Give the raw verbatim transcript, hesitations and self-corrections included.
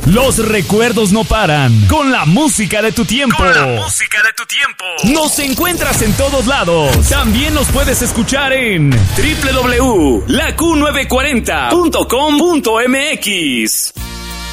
Los recuerdos no paran. Con la música de tu tiempo. Con la música de tu tiempo. Nos encuentras en todos lados. También nos puedes escuchar en doble u doble u doble u punto la q novecientos cuarenta punto com punto m x.